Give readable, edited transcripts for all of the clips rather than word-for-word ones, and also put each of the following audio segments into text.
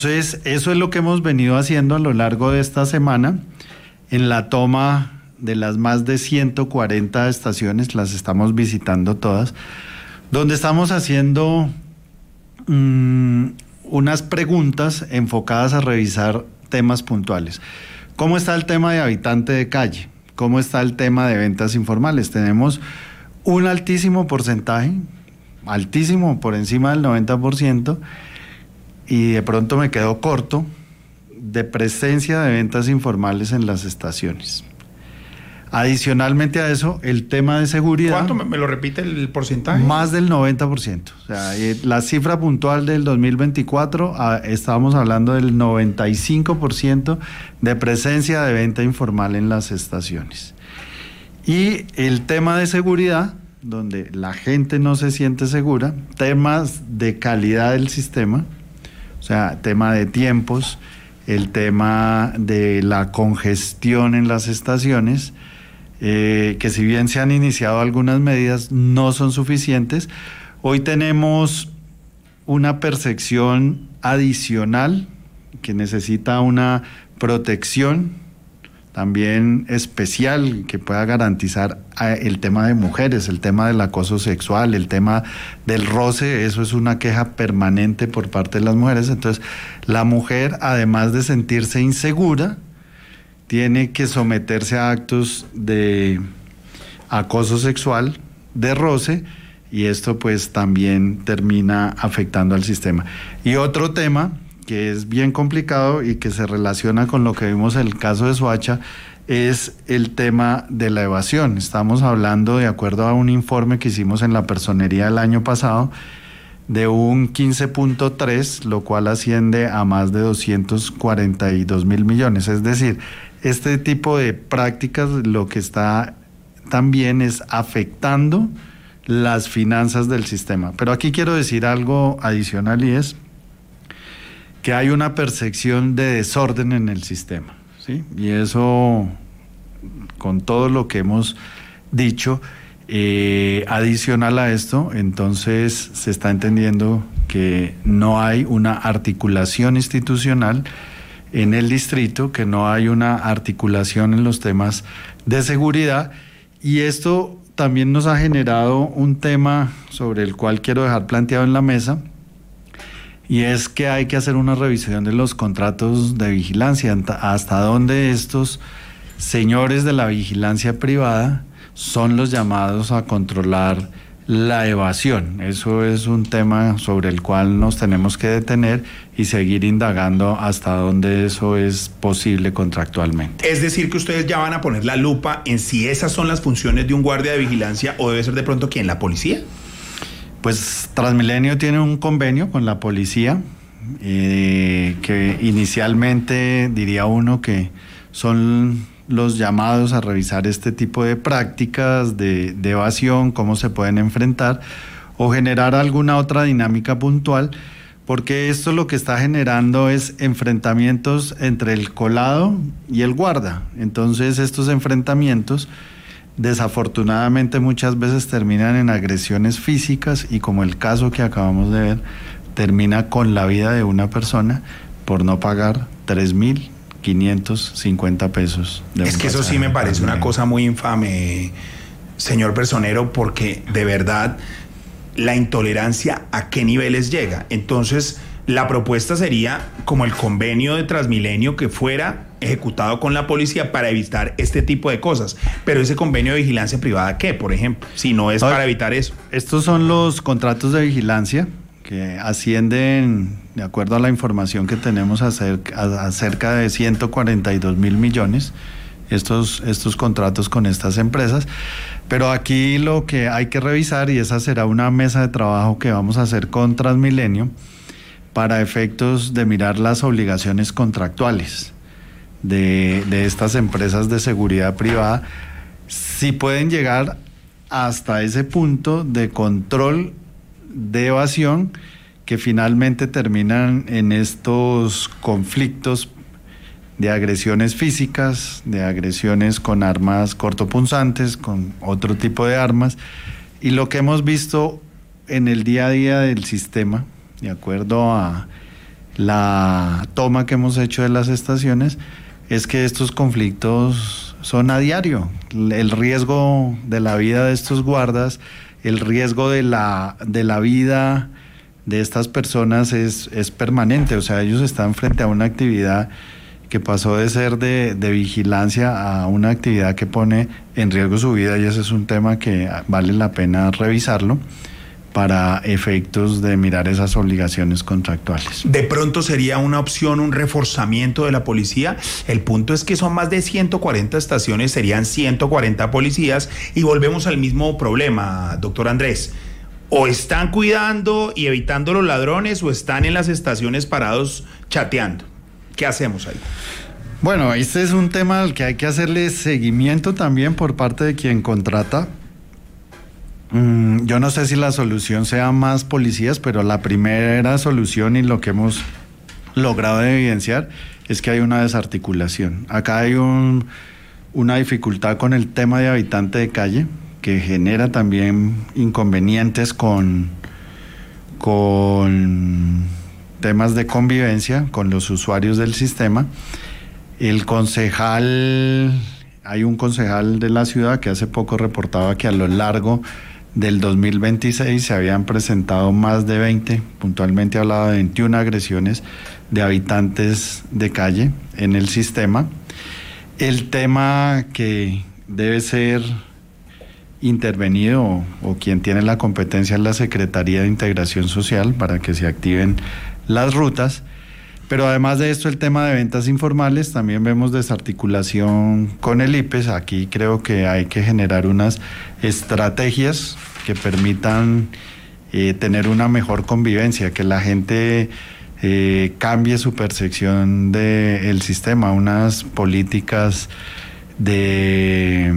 Entonces, eso es lo que hemos venido haciendo a lo largo de esta semana en la toma de las más de 140 estaciones, las estamos visitando todas, donde estamos haciendo unas preguntas enfocadas a revisar temas puntuales. ¿Cómo está el tema de habitante de calle? ¿Cómo está el tema de ventas informales? Tenemos un altísimo porcentaje, altísimo, por encima del 90%, y de pronto me quedo corto, de presencia de ventas informales en las estaciones. Adicionalmente a eso, el tema de seguridad... ¿Cuánto? ¿Me lo repite el porcentaje? Más del 90%. O sea, la cifra puntual del 2024, estábamos hablando del 95% de presencia de venta informal en las estaciones. Y el tema de seguridad, donde la gente no se siente segura, temas de calidad del sistema, o sea, tema de tiempos, el tema de la congestión en las estaciones, que si bien se han iniciado algunas medidas, no son suficientes. Hoy tenemos una percepción adicional que necesita una protección también especial que pueda garantizar el tema de mujeres, el tema del acoso sexual, el tema del roce. Eso es una queja permanente por parte de las mujeres. Entonces, la mujer, además de sentirse insegura, tiene que someterse a actos de acoso sexual, de roce, y esto pues también termina afectando al sistema. Y otro tema que es bien complicado y que se relaciona con lo que vimos en el caso de Soacha, es el tema de la evasión. Estamos hablando, de acuerdo a un informe que hicimos en la personería el año pasado, de un 15.3, lo cual asciende a más de 242 mil millones. Es decir, este tipo de prácticas lo que está también es afectando las finanzas del sistema. Pero aquí quiero decir algo adicional, y es que hay una percepción de desorden en el sistema, ¿sí? Y eso, con todo lo que hemos dicho, adicional a esto, entonces se está entendiendo que no hay una articulación institucional en el distrito, que no hay una articulación en los temas de seguridad, y esto también nos ha generado un tema sobre el cual quiero dejar planteado en la mesa, y es que hay que hacer una revisión de los contratos de vigilancia, hasta dónde estos señores de la vigilancia privada son los llamados a controlar la evasión. Eso es un tema sobre el cual nos tenemos que detener y seguir indagando hasta dónde eso es posible contractualmente. Es decir, que ustedes ya van a poner la lupa en si esas son las funciones de un guardia de vigilancia, o debe ser de pronto ¿quién? ¿La policía? Pues Transmilenio tiene un convenio con la policía, que inicialmente diría uno que son los llamados a revisar este tipo de prácticas de evasión, cómo se pueden enfrentar o generar alguna otra dinámica puntual, porque esto lo que está generando es enfrentamientos entre el colado y el guarda. Entonces estos enfrentamientos desafortunadamente muchas veces terminan en agresiones físicas, y como el caso que acabamos de ver, termina con la vida de una persona por no pagar 3.550 pesos. Es que eso sí me parece una cosa muy infame, señor personero, porque de verdad la intolerancia a qué niveles llega. Entonces, la propuesta sería como el convenio de Transmilenio, que fuera ejecutado con la policía para evitar este tipo de cosas. Pero ese convenio de vigilancia privada, ¿qué, por ejemplo? Si no es para evitar eso. Estos son los contratos de vigilancia que ascienden, de acuerdo a la información que tenemos, a cerca de 142 mil millones, estos contratos con estas empresas. Pero aquí lo que hay que revisar, y esa será una mesa de trabajo que vamos a hacer con Transmilenio, para efectos de mirar las obligaciones contractuales de estas empresas de seguridad privada, si pueden llegar hasta ese punto de control de evasión que finalmente terminan en estos conflictos de agresiones físicas, de agresiones con armas cortopunzantes, con otro tipo de armas. Y lo que hemos visto en el día a día del sistema, de acuerdo a la toma que hemos hecho de las estaciones es que estos conflictos son a diario. El riesgo de la vida de estos guardas, el riesgo de la vida de estas personas es permanente. O sea, ellos están frente a una actividad que pasó de ser de vigilancia a una actividad que pone en riesgo su vida, y ese es un tema que vale la pena revisarlo para efectos de mirar esas obligaciones contractuales. De pronto sería una opción un reforzamiento de la policía. El punto es que son más de 140 estaciones, serían 140 policías, y volvemos al mismo problema, doctor Andrés. O están cuidando y evitando los ladrones, o están en las estaciones parados chateando. ¿Qué hacemos ahí? Bueno, este es un tema al que hay que hacerle seguimiento también por parte de quien contrata. Yo no sé si la solución sea más policías, pero la primera solución y lo que hemos logrado evidenciar es que hay una desarticulación. Acá hay una dificultad con el tema de habitante de calle, que genera también inconvenientes con temas de convivencia con los usuarios del sistema. Hay un concejal de la ciudad que hace poco reportaba que a lo largo del 2026 se habían presentado más de 20, puntualmente hablaba de 21 agresiones de habitantes de calle en el sistema. El tema que debe ser intervenido o quien tiene la competencia es la Secretaría de Integración Social para que se activen las rutas, pero además de esto el tema de ventas informales, también vemos desarticulación con el IPES. Aquí creo que hay que generar unas estrategias que permitan tener una mejor convivencia, que la gente cambie su percepción del sistema, unas políticas de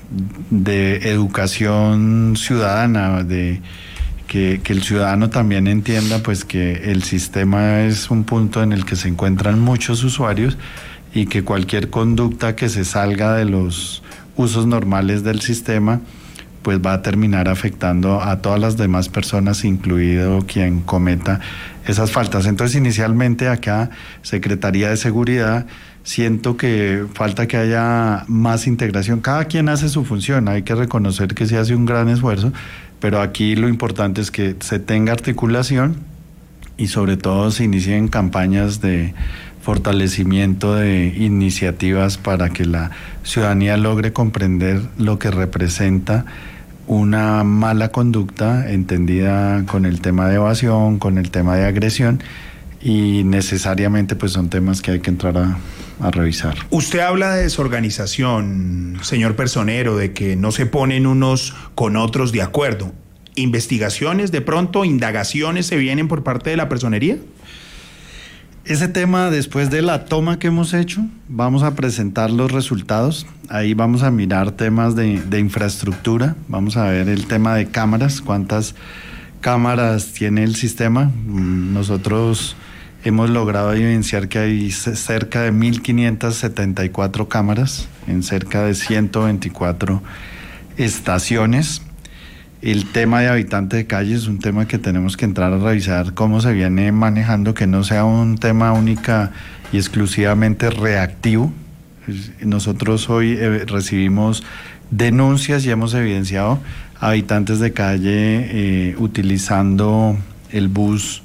educación ciudadana, que el ciudadano también entienda pues que el sistema es un punto en el que se encuentran muchos usuarios y que cualquier conducta que se salga de los usos normales del sistema pues va a terminar afectando a todas las demás personas, incluido quien cometa esas faltas. Entonces, inicialmente acá, Secretaría de Seguridad, siento que falta que haya más integración. Cada quien hace su función, hay que reconocer que se hace un gran esfuerzo, pero aquí lo importante es que se tenga articulación y sobre todo se inicien campañas de fortalecimiento de iniciativas para que la ciudadanía logre comprender lo que representa una mala conducta entendida con el tema de evasión, con el tema de agresión, y necesariamente pues son temas que hay que entrar a revisar. Usted habla de desorganización, señor Personero, de que no se ponen unos con otros de acuerdo. ¿Investigaciones de pronto, indagaciones se vienen por parte de la personería? Ese tema, después de la toma que hemos hecho, vamos a presentar los resultados. Ahí vamos a mirar temas de infraestructura, vamos a ver el tema de cámaras, cuántas cámaras tiene el sistema. Nosotros hemos logrado evidenciar que hay cerca de 1.574 cámaras en cerca de 124 estaciones. El tema de habitante de calle es un tema que tenemos que entrar a revisar cómo se viene manejando, que no sea un tema única y exclusivamente reactivo. Nosotros hoy recibimos denuncias y hemos evidenciado habitantes de calle utilizando el bus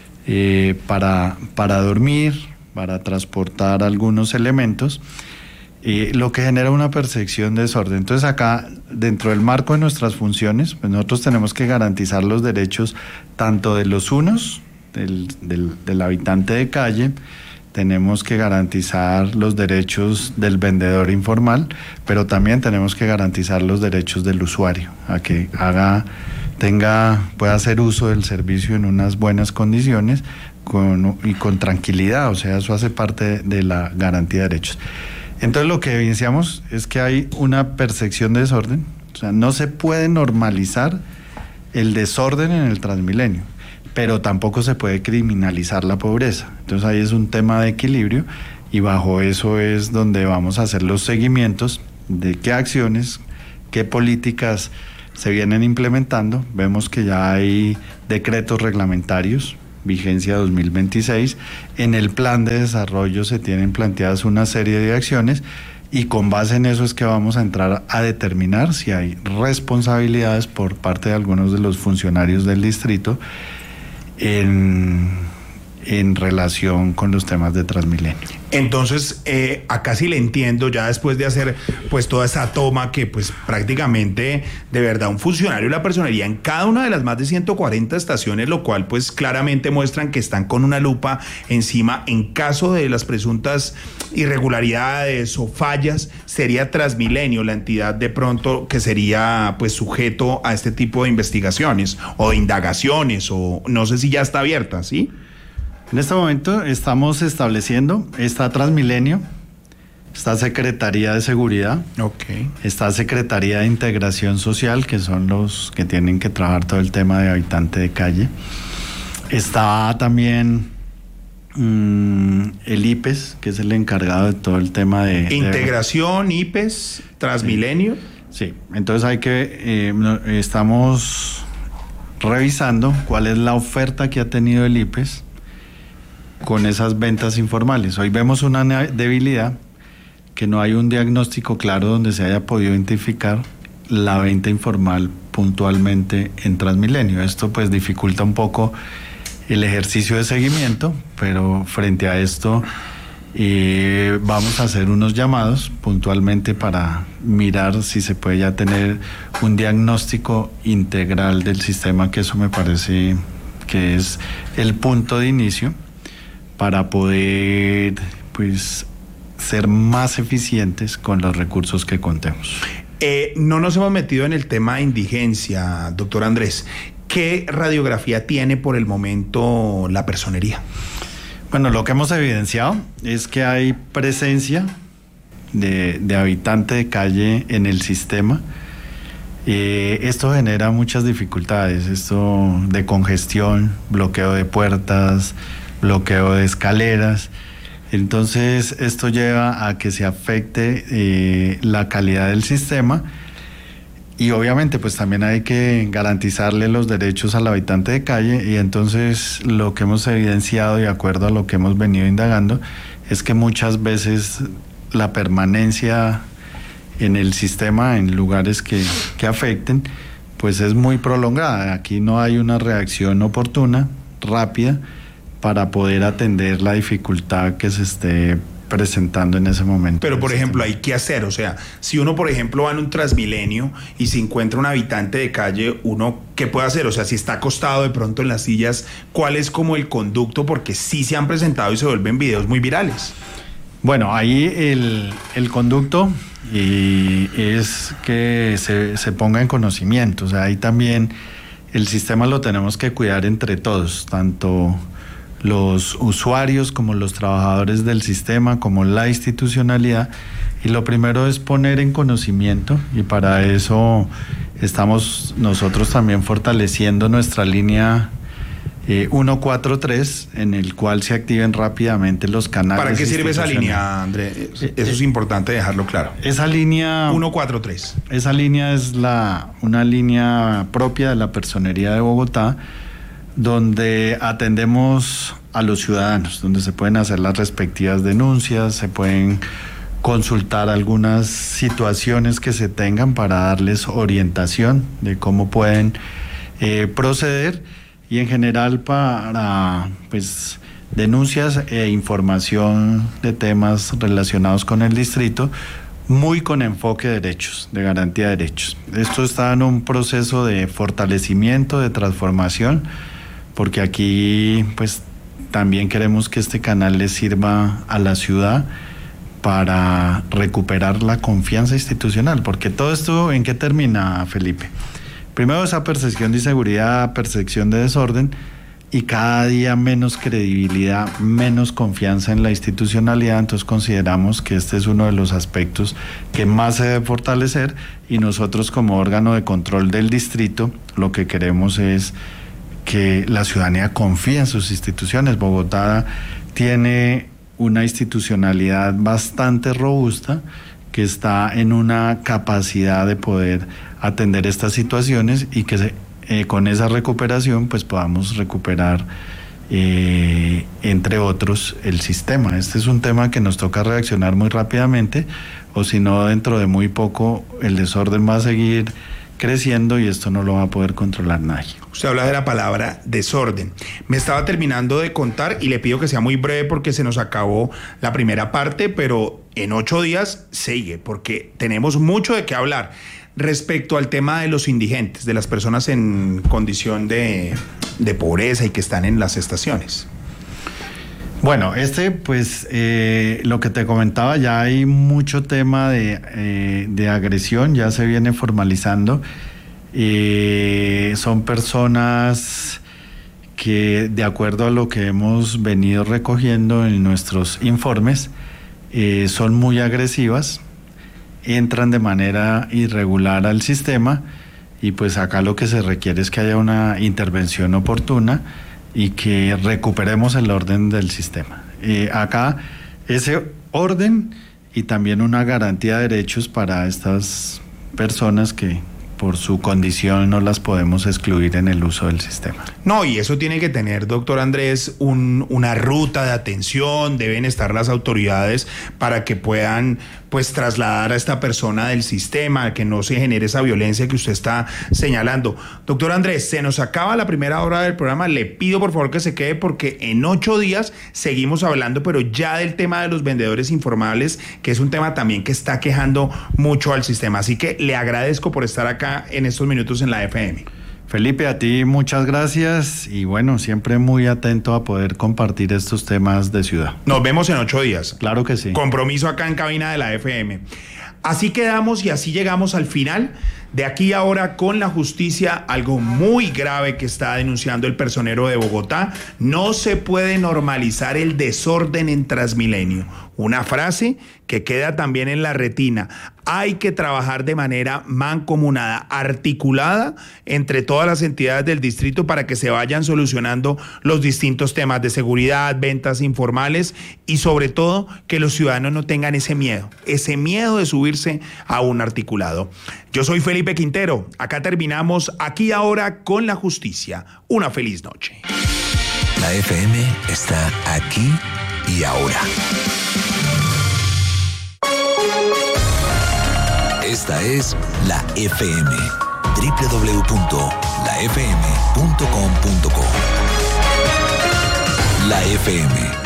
para dormir, para transportar algunos elementos, lo que genera una percepción de desorden. Entonces acá, dentro del marco de nuestras funciones, pues nosotros tenemos que garantizar los derechos tanto de los unos, del habitante de calle, tenemos que garantizar los derechos del vendedor informal, pero también tenemos que garantizar los derechos del usuario, a que pueda hacer uso del servicio en unas buenas condiciones y con tranquilidad. O sea, eso hace parte de la garantía de derechos. Entonces lo que evidenciamos es que hay una percepción de desorden. O sea, no se puede normalizar el desorden en el Transmilenio, pero tampoco se puede criminalizar la pobreza. Entonces ahí es un tema de equilibrio, y bajo eso es donde vamos a hacer los seguimientos de qué acciones, qué políticas se vienen implementando. Vemos que ya hay decretos reglamentarios vigencia 2026. En el plan de desarrollo se tienen planteadas una serie de acciones y con base en eso es que vamos a entrar a determinar si hay responsabilidades por parte de algunos de los funcionarios del distrito en relación con los temas de Transmilenio. Entonces, acá sí le entiendo, ya después de hacer pues toda esa toma que pues prácticamente de verdad un funcionario de la personería en cada una de las más de 140 estaciones, lo cual pues claramente muestran que están con una lupa encima en caso de las presuntas irregularidades o fallas, sería Transmilenio la entidad de pronto que sería pues sujeto a este tipo de investigaciones o de indagaciones, o no sé si ya está abierta, ¿sí? En este momento estamos estableciendo, está Transmilenio, está Secretaría de Seguridad, está Secretaría de Integración Social, que son los que tienen que trabajar todo el tema de habitante de calle, está también el IPES, que es el encargado de todo el tema de... Integración, IPES, Transmilenio. Sí, entonces estamos revisando cuál es la oferta que ha tenido el IPES con esas ventas informales. Hoy vemos una debilidad, que no hay un diagnóstico claro donde se haya podido identificar la venta informal puntualmente en Transmilenio. Esto pues dificulta un poco el ejercicio de seguimiento, pero frente a esto vamos a hacer unos llamados puntualmente para mirar si se puede ya tener un diagnóstico integral del sistema, que eso me parece que es el punto de inicio para poder pues ser más eficientes con los recursos que contemos. No nos hemos metido en el tema de indigencia, doctor Andrés. ¿Qué radiografía tiene por el momento la personería? Bueno, lo que hemos evidenciado es que hay presencia de habitante de calle en el sistema. Esto genera muchas dificultades, esto de congestión, bloqueo de puertas, bloqueo de escaleras. Entonces esto lleva a que se afecte la calidad del sistema, y obviamente pues también hay que garantizarle los derechos al habitante de calle. Y entonces lo que hemos evidenciado, de acuerdo a lo que hemos venido indagando, es que muchas veces la permanencia en el sistema, en lugares que afecten, pues es muy prolongada. Aquí no hay una reacción oportuna, rápida, para poder atender la dificultad que se esté presentando en ese momento. Pero, por ejemplo, hay que hacer, o sea, si uno, por ejemplo, va en un Transmilenio y se encuentra un habitante de calle, uno, ¿qué puede hacer? O sea, si está acostado de pronto en las sillas, ¿cuál es como el conducto? Porque sí se han presentado y se vuelven videos muy virales. Bueno, ahí el conducto es que se ponga en conocimiento. O sea, ahí también el sistema lo tenemos que cuidar entre todos, tanto los usuarios como los trabajadores del sistema, como la institucionalidad. Y lo primero es poner en conocimiento, y para eso estamos nosotros también fortaleciendo nuestra línea 143, en el cual se activen rápidamente los canales. ¿Para qué sirve esa línea, Andrés? Eso es importante dejarlo claro. Esa línea 143. Esa línea es una línea propia de la Personería de Bogotá, donde atendemos a los ciudadanos, donde se pueden hacer las respectivas denuncias, se pueden consultar algunas situaciones que se tengan para darles orientación de cómo pueden proceder, y en general para pues denuncias e información de temas relacionados con el distrito, muy con enfoque de derechos, de garantía de derechos. Esto está en un proceso de fortalecimiento, de transformación, porque aquí pues también queremos que este canal le sirva a la ciudad para recuperar la confianza institucional, porque todo esto, ¿en qué termina, Felipe? Primero, esa percepción de inseguridad, percepción de desorden, y cada día menos credibilidad, menos confianza en la institucionalidad. Entonces consideramos que este es uno de los aspectos que más se debe fortalecer, y nosotros como órgano de control del distrito lo que queremos es que la ciudadanía confíe en sus instituciones. Bogotá tiene una institucionalidad bastante robusta, que está en una capacidad de poder atender estas situaciones, y que con esa recuperación pues podamos recuperar entre otros el sistema. Este es un tema que nos toca reaccionar muy rápidamente, o si no, dentro de muy poco el desorden va a seguir creciendo y esto no lo va a poder controlar nadie. Usted habla de la palabra desorden. Me estaba terminando de contar y le pido que sea muy breve porque se nos acabó la primera parte, pero en 8 días sigue porque tenemos mucho de qué hablar respecto al tema de los indigentes, de las personas en condición de pobreza y que están en las estaciones. Bueno, pues lo que te comentaba, ya hay mucho tema de agresión, ya se viene formalizando. Son personas que, de acuerdo a lo que hemos venido recogiendo en nuestros informes, son muy agresivas, entran de manera irregular al sistema y pues acá lo que se requiere es que haya una intervención oportuna y que recuperemos el orden del sistema. Acá ese orden y también una garantía de derechos para estas personas que por su condición no las podemos excluir en el uso del sistema. No, y eso tiene que tener, doctor Andrés, una ruta de atención, deben estar las autoridades para que puedan pues trasladar a esta persona del sistema, que no se genere esa violencia que usted está señalando. Doctor Andrés, se nos acaba la primera hora del programa, le pido por favor que se quede porque en 8 días seguimos hablando, pero ya del tema de los vendedores informales, que es un tema también que está quejando mucho al sistema. Así que le agradezco por estar acá en estos minutos en la FM. Felipe, a ti muchas gracias y bueno, siempre muy atento a poder compartir estos temas de ciudad. Nos vemos en 8 días. Claro que sí. Compromiso acá en cabina de la FM. Así quedamos y así llegamos al final. De aquí ahora con la justicia, algo muy grave que está denunciando el personero de Bogotá. No se puede normalizar el desorden en Transmilenio. Una frase que queda también en la retina. Hay que trabajar de manera mancomunada, articulada entre todas las entidades del distrito para que se vayan solucionando los distintos temas de seguridad, ventas informales y sobre todo que los ciudadanos no tengan ese miedo de subirse a un articulado. Yo soy Felipe Quintero, acá terminamos Aquí Ahora con la Justicia. Una feliz noche. La FM está aquí y ahora. Esta es la FM, www.lafm.com.co. La FM.